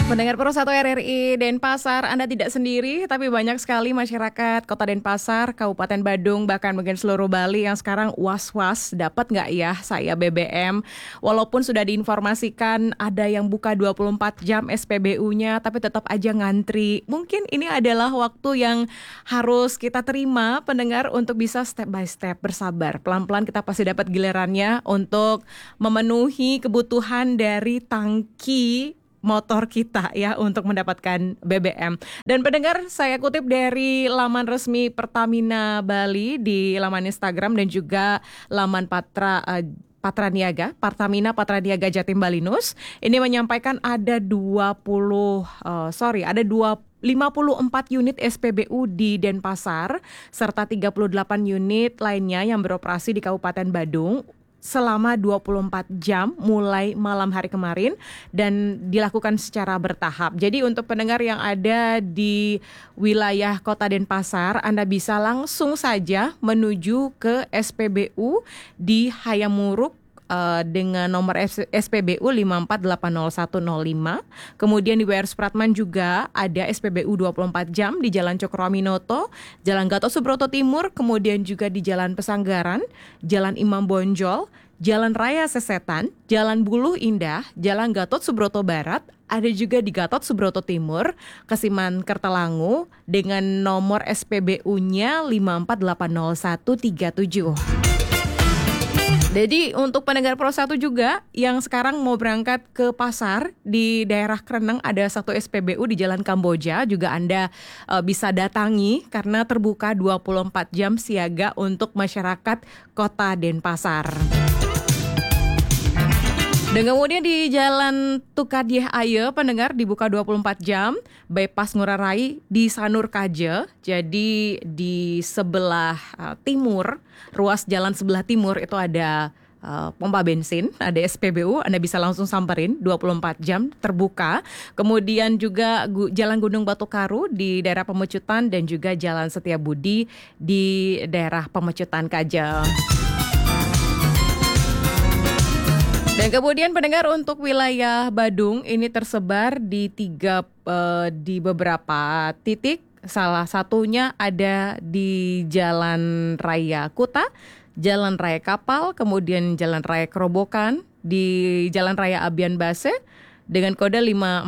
Mendengar Pro 1 RRI Denpasar, Anda tidak sendiri, tapi banyak sekali masyarakat Kota Denpasar, Kabupaten Badung, bahkan mungkin seluruh Bali yang sekarang was-was, dapat nggak ya saya BBM? Walaupun sudah diinformasikan ada yang buka 24 jam SPBU-nya, tapi tetap aja ngantri. Mungkin ini adalah waktu yang harus kita terima, pendengar, untuk bisa step by step bersabar. Pelan-pelan kita pasti dapat gilirannya untuk memenuhi kebutuhan dari tangki motor kita ya untuk mendapatkan BBM. Dan pendengar, saya kutip dari laman resmi Pertamina Bali di laman Instagram dan juga laman Patraniaga, Pertamina Patraniaga Jatim Balinus. Ini menyampaikan ada 54 unit SPBU di Denpasar serta 38 unit lainnya yang beroperasi di Kabupaten Badung selama 24 jam mulai malam hari kemarin dan dilakukan secara bertahap. Jadi untuk pendengar yang ada di wilayah Kota Denpasar, Anda bisa langsung saja menuju ke SPBU di Hayamuruk dengan nomor SPBU 54800105. Kemudian di WR Supratman juga ada SPBU 24 jam di Jalan Cokroaminoto, Jalan Gatot Subroto Timur, kemudian juga di Jalan Pesanggaran, Jalan Imam Bonjol, Jalan Raya Sesetan, Jalan Buluh Indah, Jalan Gatot Subroto Barat, ada juga di Gatot Subroto Timur, Kasiman Kertalangu dengan nomor SPBU-nya 54800137. Jadi untuk pendengar Pro 1 juga yang sekarang mau berangkat ke pasar di daerah Kreneng, ada satu SPBU di Jalan Kamboja juga Anda bisa datangi karena terbuka 24 jam siaga untuk masyarakat Kota Denpasar. Dan kemudian di Jalan Tukadieh Aye, pendengar, dibuka 24 jam, bypass Ngurah Rai di Sanur Kaje. Jadi di sebelah timur, ruas jalan sebelah timur itu ada pompa bensin, ada SPBU, Anda bisa langsung samperin 24 jam terbuka. Kemudian juga Jalan Gunung Batu Karu di daerah Pemecutan dan juga Jalan Setiabudi di daerah Pemecutan Kaje. Dan kemudian pendengar untuk wilayah Badung ini tersebar di beberapa titik. Salah satunya ada di Jalan Raya Kuta, Jalan Raya Kapal, kemudian Jalan Raya Kerobokan, di Jalan Raya Abian Base dengan kode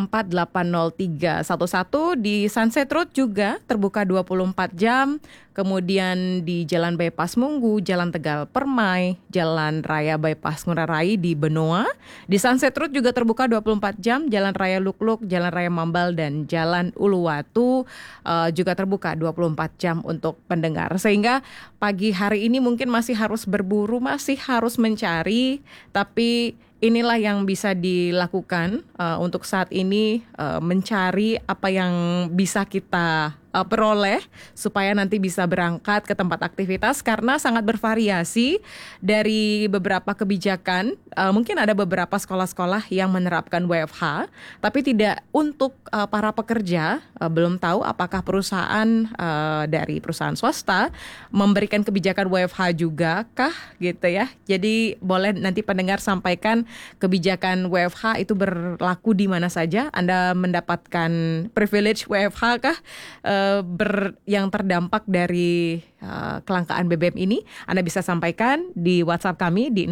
54803111. Di Sunset Road juga terbuka 24 jam. Kemudian di Jalan Bypass Munggu, Jalan Tegal Permai, Jalan Raya Bypass Ngurah Rai di Benoa. Di Sunset Road juga terbuka 24 jam, Jalan Raya Lukluk, Jalan Raya Mambal dan Jalan Uluwatu juga terbuka 24 jam untuk pendengar. Sehingga pagi hari ini mungkin masih harus berburu, masih harus mencari, tapi inilah yang bisa dilakukan untuk saat ini, mencari apa yang bisa kita peroleh supaya nanti bisa berangkat ke tempat aktivitas karena sangat bervariasi dari beberapa kebijakan. Mungkin ada beberapa sekolah-sekolah yang menerapkan WFH, tapi tidak untuk para pekerja. Belum tahu apakah perusahaan dari perusahaan swasta memberikan kebijakan WFH juga kah gitu ya. Jadi boleh nanti pendengar sampaikan kebijakan WFH itu berlaku di mana saja. Anda mendapatkan privilege WFH kah yang terdampak dari kelangkaan BBM ini? Anda bisa sampaikan di WhatsApp kami di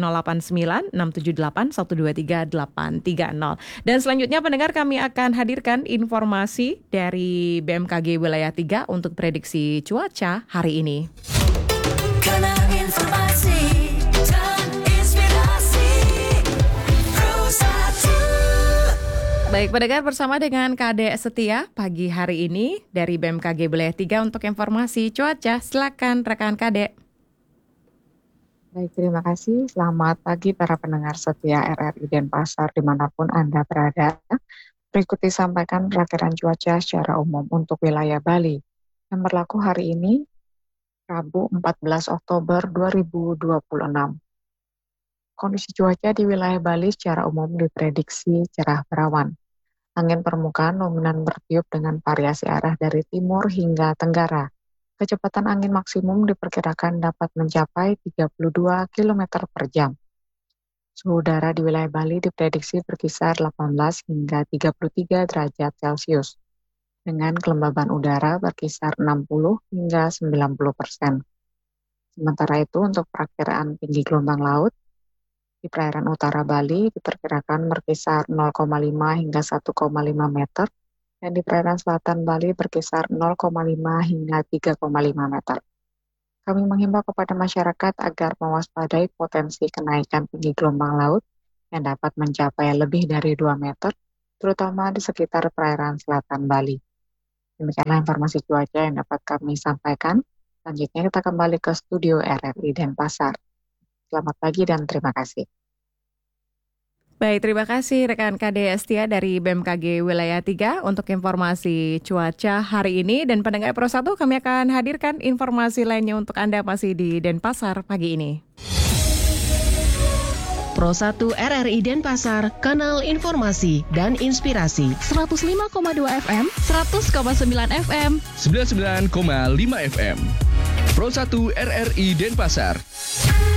089678123830. Dan selanjutnya pendengar, kami akan hadirkan informasi dari BMKG Wilayah 3 untuk prediksi cuaca hari ini. Karena informasi Baik, pendengar, bersama dengan Kade Setia pagi hari ini dari BMKG Wilayah 3 untuk informasi cuaca. Silakan rekan Kade. Baik, terima kasih. Selamat pagi para pendengar setia RRI Denpasar dimanapun Anda berada. Berikut disampaikan perakiraan cuaca secara umum untuk wilayah Bali yang berlaku hari ini, Rabu 14 Oktober 2026. Kondisi cuaca di wilayah Bali secara umum diprediksi cerah berawan. Angin permukaan dominan bertiup dengan variasi arah dari timur hingga tenggara. Kecepatan angin maksimum diperkirakan dapat mencapai 32 km per jam. Suhu udara di wilayah Bali diprediksi berkisar 18 hingga 33 derajat Celcius, dengan kelembaban udara berkisar 60 hingga 90%. Sementara itu untuk perakiraan tinggi gelombang laut, di perairan utara Bali diperkirakan berkisar 0,5 hingga 1,5 meter, dan di perairan selatan Bali berkisar 0,5 hingga 3,5 meter. Kami menghimbau kepada masyarakat agar mewaspadai potensi kenaikan tinggi gelombang laut yang dapat mencapai lebih dari 2 meter, terutama di sekitar perairan selatan Bali. Demikianlah informasi cuaca yang dapat kami sampaikan. Selanjutnya kita kembali ke studio RRI Denpasar. Selamat pagi dan terima kasih. Baik, terima kasih rekan KD Estia dari BMKG Wilayah 3 untuk informasi cuaca hari ini. Dan pendengar Pro 1, kami akan hadirkan informasi lainnya untuk Anda masih di Denpasar pagi ini. Pro 1 RRI Denpasar, kanal informasi dan inspirasi. 105,2 FM, 100,9 FM, 99,5 FM. Pro 1 RRI Denpasar.